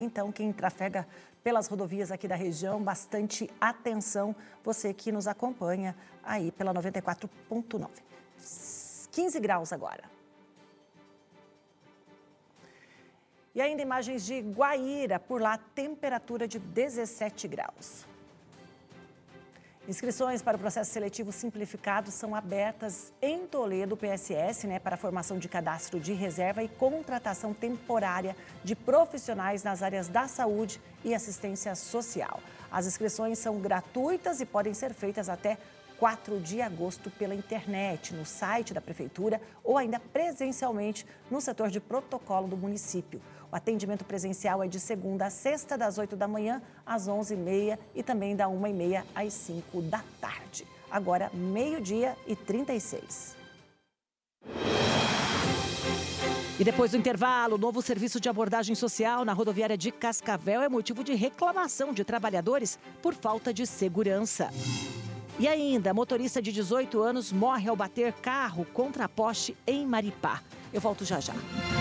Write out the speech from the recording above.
Então, quem trafega pelas rodovias aqui da região, bastante atenção, você que nos acompanha aí pela 94.9. 15 graus agora. E ainda imagens de Guaíra, por lá, temperatura de 17 graus. Inscrições para o processo seletivo simplificado são abertas em Toledo, PSS, para a formação de cadastro de reserva e contratação temporária de profissionais nas áreas da saúde e assistência social. As inscrições são gratuitas e podem ser feitas até 4 de agosto pela internet, no site da Prefeitura ou ainda presencialmente no setor de protocolo do município. O atendimento presencial é de segunda a sexta, das 8 da manhã às 11h30 e também da 1h30 às 5 da tarde. Agora, 12h36. E depois do intervalo, o novo serviço de abordagem social na rodoviária de Cascavel é motivo de reclamação de trabalhadores por falta de segurança. E ainda, motorista de 18 anos morre ao bater carro contra poste em Maripá. Eu volto já já.